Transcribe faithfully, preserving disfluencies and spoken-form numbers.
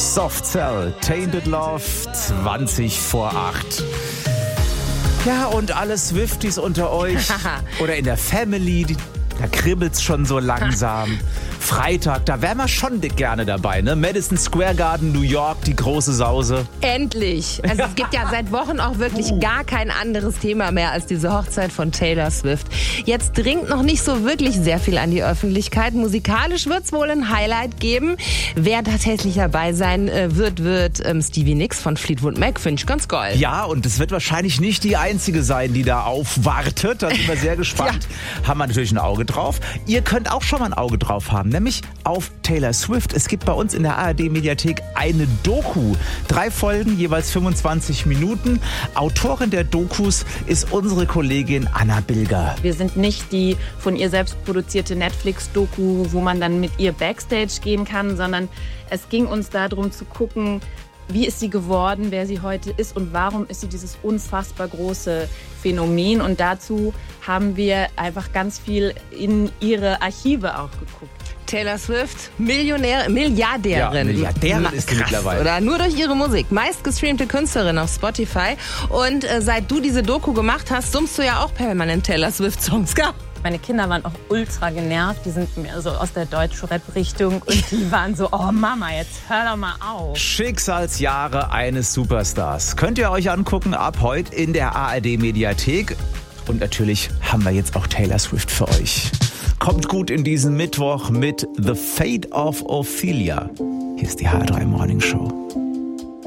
Soft Cell, Tainted Love, zwanzig vor acht. Ja, und alle Swifties unter euch oder in der Family, die, da kribbelt's schon so langsam. Freitag, da wären wir schon gerne dabei, ne? Madison Square Garden, New York, die große Sause. Endlich. Also es gibt ja seit Wochen auch wirklich gar kein anderes Thema mehr als diese Hochzeit von Taylor Swift. Jetzt dringt noch nicht so wirklich sehr viel an die Öffentlichkeit. Musikalisch wird es wohl ein Highlight geben. Wer tatsächlich dabei sein wird, wird ähm, Stevie Nicks von Fleetwood Mac. Finde ich ganz geil. Ja, und es wird wahrscheinlich nicht die einzige sein, die da aufwartet. Da sind wir sehr gespannt. Ja. Haben wir natürlich ein Auge drauf. Ihr könnt auch schon mal ein Auge drauf haben, nämlich auf Taylor Swift. Es gibt bei uns in der A R D-Mediathek eine Doku. Drei Folgen, jeweils fünfundzwanzig Minuten. Autorin der Dokus ist unsere Kollegin Anna Bilger. Wir sind nicht die von ihr selbst produzierte Netflix-Doku, wo man dann mit ihr Backstage gehen kann, sondern es ging uns darum zu gucken, wie ist sie geworden, wer sie heute ist und warum ist sie dieses unfassbar große Phänomen. Und dazu haben wir einfach ganz viel in ihre Archive auch geguckt. Taylor Swift, Millionär, Milliardärin. Ja, Milliardärin ist sie mittlerweile. Oder nur durch ihre Musik. Meistgestreamte Künstlerin auf Spotify. Und äh, seit du diese Doku gemacht hast, summst du ja auch permanent Taylor Swift-Songs, gell? Meine Kinder waren auch ultra genervt. Die sind mehr so aus der Deutsch-Rap-Richtung. Und die waren so, oh Mama, jetzt hör doch mal auf. Schicksalsjahre eines Superstars. Könnt ihr euch angucken ab heute in der A R D-Mediathek. Und natürlich haben wir jetzt auch Taylor Swift für euch. Kommt gut in diesen Mittwoch mit The Fate of Ophelia. Hier ist die H R drei Morning Show.